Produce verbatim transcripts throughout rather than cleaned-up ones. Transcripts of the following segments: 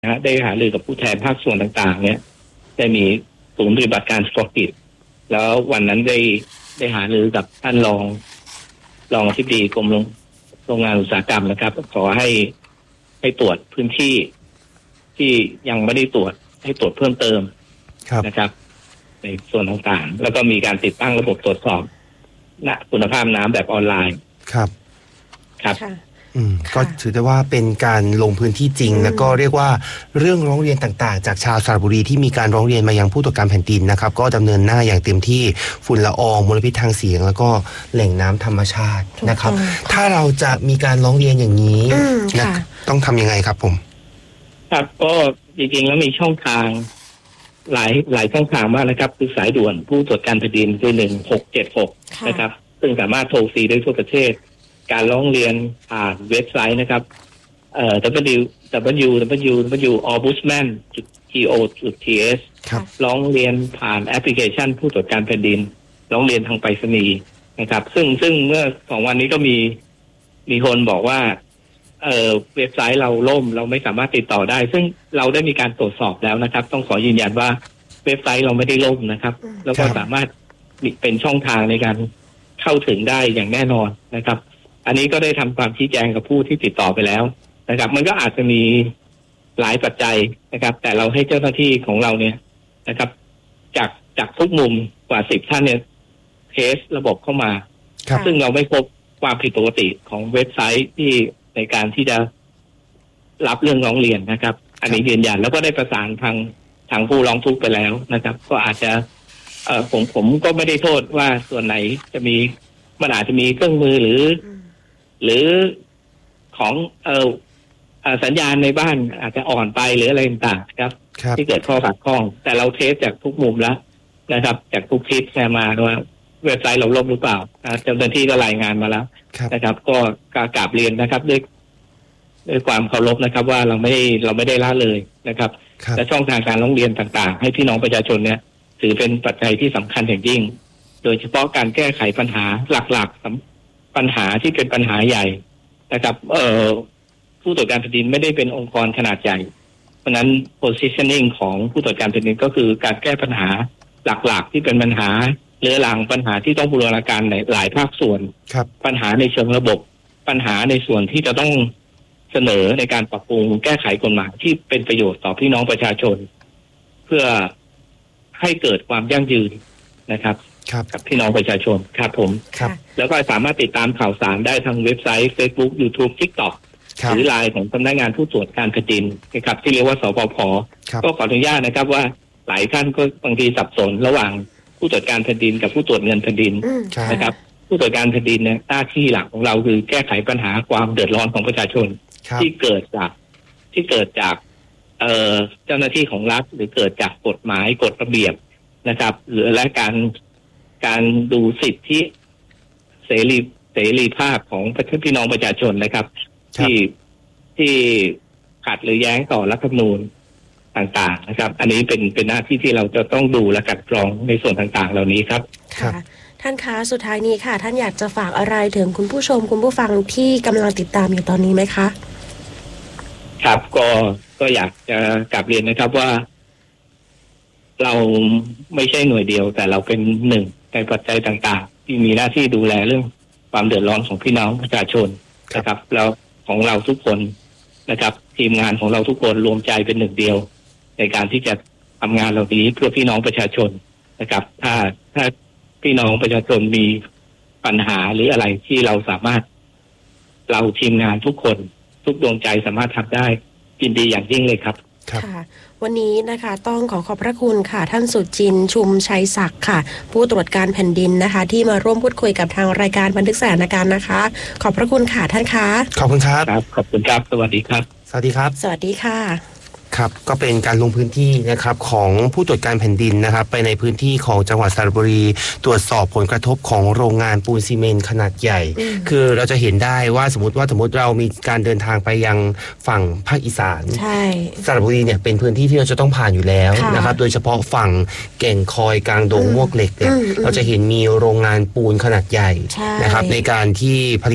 นะได้หารือกับผู้แทนภาคส่วนต่างๆเนี่ยได้มีศูนย์ปฏิบัติการเฉพาะกิจแล้ววันนั้นได้ได้หารือกับท่านรองรองอธิบดีกรมโรงงานอุตสาหกรรมนะครับขอให้ให้ตรวจพื้นที่ที่ยังไม่ได้ตรวจให้ตรวจเพิ่มเติมนะครับในส่วนต่างๆแล้วก็มีการติดตั้งระบบตรวจสอบนะคุณภาพน้ำแบบออนไลน์ครับครับอืมก็ถือได้ว่าเป็นการลงพื้นที่จริงแล้วก็เรียกว่าเรื่องร้องเรียนต่างๆจากชาวสระบุรีที่มีการร้องเรียนมายังผู้ตรวจการแผ่นดินนะครับก็ดำเนินหน้าอย่างเต็มที่ฝุ่นละอองมลพิษทางเสียงแล้วก็แหล่งน้ำธรรมชาตินะครับถ้าเราจะมีการร้องเรียนอย่างนี้นะต้องทำยังไงครับผมครับก็จริงๆแล้วมีช่องทางหลายหลายช่องทางมากนะครับคือสายด่วนผู้ตรวจการแผ่นดินคือหนึ่งหกเจ็ดหกนะครับซึ่งสามารถโทรฟรีได้ทั่วประเทศการร้องเรียนผ่านเว็บไซต์นะครับเอ่อ ดับเบิลยู ดับเบิลยู ดับเบิลยู ดับเบิลยู อ บูสแมน จุด ที โอ จุด ที เอส ร้องเรียนผ่านแอปพลิเคชันผู้ตรวจการแผ่นดินร้องเรียนทางไปรษณีย์นะครับซึ่งซึ่งเมื่อสองวันนี้ก็มีมีคนบอกว่าเอ่อเว็บไซต์เราล่มเราไม่สามารถติดต่อได้ซึ่งเราได้มีการตรวจสอบแล้วนะครับต้องขอยืนยันว่าเว็บไซต์เราไม่ได้ล่มนะครับแล้วก็สามารถเป็นช่องทางในการเข้าถึงได้อย่างแน่นอนนะครับอันนี้ก็ได้ทำความชี้แจงกับผู้ที่ติดต่อไปแล้วนะครับมันก็อาจจะมีหลายปัจจัยนะครับแต่เราให้เจ้าหน้าที่ของเราเนี่ยนะครับจากจากทุกมุมกว่าสิบท่านเนี่ยเทสระบบเข้ามาซึ่งเราไม่พบความผิดปกติของเว็บไซต์ที่ในการที่จะรับเรื่องร้องเรียนนะครับอันนี้ยืนยันแล้วก็ได้ประสานทางทางผู้ร้องทุกข์ไปแล้วนะครับก็อาจจะเอ่อผมผมก็ไม่ได้โทษว่าส่วนไหนจะมีมันอาจจะมีเครื่องมือหรือหรือของเอ่อสัญญาณในบ้านอาจจะอ่อนไปหรืออะไรต่างๆครับที่เกิดข้อขัดข้องแต่เราเทสจากทุกมุมแล้วนะครับจากทุกทิศแชร์มาว่าเว็บไซต์เราล่มหรือเปล่าเจ้าหน้าที่ก็รายงานมาแล้วนะครับก็กราบเรียนนะครับด้วยด้วยความเคารพนะครับว่าเราไม่ได้เราไม่ได้ละเลยนะครับและช่องทางการร้องเรียนต่างๆให้พี่น้องประชาชนเนี่ยถือเป็นปัจจัยที่สำคัญอย่างยิ่งโดยเฉพาะการแก้ไขปัญหาหลักๆปัญหาที่เป็นปัญหาใหญ่นะครับเอ่อผู้ตรวจการแผ่นดินไม่ได้เป็นองค์กรขนาดใหญ่เพราะนั้น positioning ของผู้ตรวจการแผ่นดินก็คือการแก้ปัญหาหลักๆที่เป็นปัญหาเรื้อรังปัญหาที่ต้องบูรณาการในหลายภาคส่วนปัญหาในเชิงระบบปัญหาในส่วนที่จะต้องเสนอในการปรับปรุงแก้ไขกฎหมายที่เป็นประโยชน์ต่อพี่น้องประชาชนเพื่อให้เกิดความยั่งยืนนะครับกับพี่น้องประชาชนครับผมแล้วก็สามารถติดตามข่าวสารได้ทางเว็บไซต์ Facebook YouTube TikTok หรือไลน์ของสำนักงานผู้ตรวจการแผ่นดินนะครับที่เรียกว่าสปภ.ก็ขออนุญาตนะครับว่าหลายท่านก็บางทีสับสนระหว่างผู้ตรวจการแผ่นดินกับผู้ตรวจเงินแผ่นดินนะครับผู้ตรวจการแผ่นดินเนี่ยหน้าที่หลักของเราคือแก้ไขปัญหาความเดือดร้อนของประชาชนที่เกิดจากที่เกิดจากเอ่อเจ้าหน้าที่ของรัฐหรือเกิดจากกฎหมายกฎระเบียบนะครับหรือและการการดูสิทธิเสรีเสรีภาพของพี่น้องประชาชนนะครับที่ที่ขัดหรือแย้งต่อรัฐธรรมนูญต่างๆนะครับอันนี้เป็นเป็นหน้าที่ที่เราจะต้องดูและกัดกรองในส่วนต่างๆเหล่านี้ครับค่ะท่านคะสุดท้ายนี้ค่ะท่านอยากจะฝากอะไรถึงคุณผู้ชมคุณผู้ฟังที่กำลังติดตามอยู่ตอนนี้ไหมคะครับก็ก็อยากจะกลับเรียนนะครับว่าเราไม่ใช่หน่วยเดียวแต่เราเป็นหนึ่งในปัจจัยต่างๆที่มีหน้าที่ดูแลเรื่องความเดือดร้อนของพี่น้องประชาชนนะครับแล้วของเราทุกคนนะครับทีมงานของเราทุกคนรวมใจเป็นหนึ่งเดียวในการที่จะทำงานเหล่านี้เพื่อพี่น้องประชาชนนะครับถ้าถ้าพี่น้องประชาชนมีปัญหาหรืออะไรที่เราสามารถเราทีมงานทุกคนทุกดวงใจสามารถทำได้ยินดีอย่างยิ่งเลยครับค่ะวันนี้นะคะต้องขอขอบพระคุณค่ะท่านสุจินต์ชุมชัยศักดิ์ค่ะผู้ตรวจการแผ่นดินนะคะที่มาร่วมพูดคุยกับทางรายการบันทึกสถานการณ์นะคะขอบพระคุณค่ะท่านคะขอบคุณครับครับขอบคุณครับสวัสดีครับสวัสดีครับสวัสดีค่ะครับก็เป็นการลงพื้นที่นะครับของผู้ตรวจการแผ่นดินนะครับไปในพื้นที่ของจังหวัดสระบุรีตรวจสอบผลกระทบของโรงงานปูนซีเมนต์ขนาดใหญ่คือเราจะเห็นได้ว่าสมมติว่าสมมติเรามีการเดินทางไปยังฝั่งภาคอีสานใช่สระบุรีเนี่ยเป็นพื้นที่ที่เราจะต้องผ่านอยู่แล้วนะครับโดยเฉพาะฝั่งแก่งคอยกลางดงมวกเหล็กเนี่ยเราจะเห็นมีโรงงานปูนขนาดใหญ่นะครับในการที่ผลิต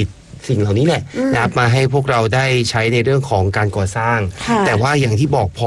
สิ่งเหล่านี้แหละนะครับมาให้พวกเราได้ใช้ในเรื่องของการก่อสร้างแต่ว่าอย่างที่บอกพอ